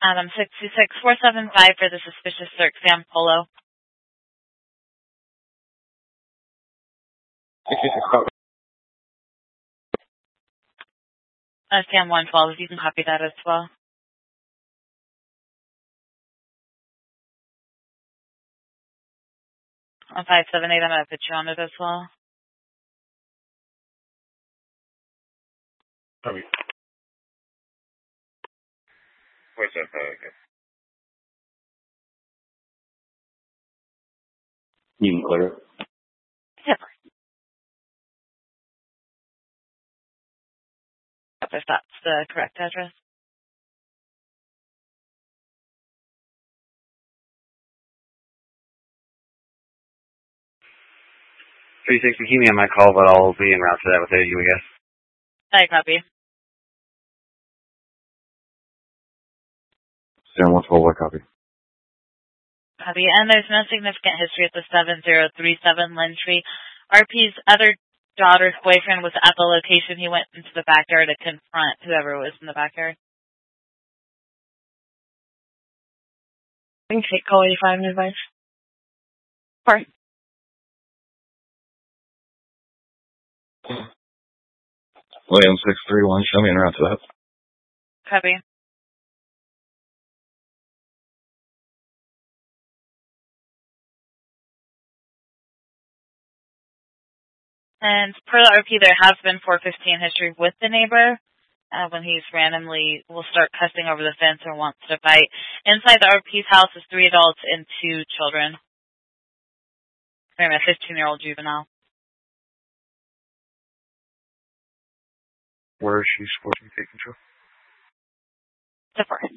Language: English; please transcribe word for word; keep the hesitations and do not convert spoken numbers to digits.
Adam six two six four seven five for the suspicious Cirque Sam Polo. Uh, Sam one twelve, if you can copy that as well. On five seven eight, I'm going to put you on it as well. Copy. Where's that? Okay. You can clear it. Yep. Yep, if that's the correct address. three sixty, keep me on my call, but I'll be en route to that with you, I guess. I copy. Sam one twelve, I copy. Copy. And there's no significant history at the seven zero three seven Lynn Tree. R P's other daughter's boyfriend was at the location. He went into the backyard to confront whoever was in the backyard. I can take call eighty-five and advice. Sorry. William six three one, show me en route to that. Copy. And per the R P, there has been four fifteen history with the neighbor uh, when he's randomly will start cussing over the fence or wants to fight. Inside the R P's house is three adults and two children. I'm a fifteen-year-old juvenile. Where is she supposed to be taken to? Separate.